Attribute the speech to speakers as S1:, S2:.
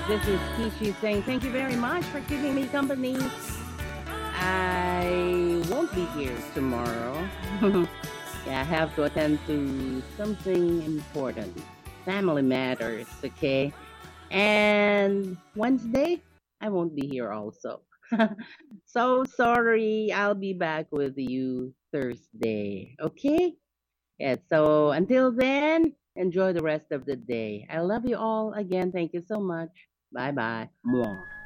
S1: This is Kishi saying thank you very much for keeping me company. I won't be here tomorrow. Yeah, I have to attend to something important. Family matters, okay? And Wednesday, I won't be here also. So sorry. I'll be back with you Thursday, okay? Yeah, so until then, enjoy the rest of the day. I love you all again. Thank you so much. Bye bye. Mwah.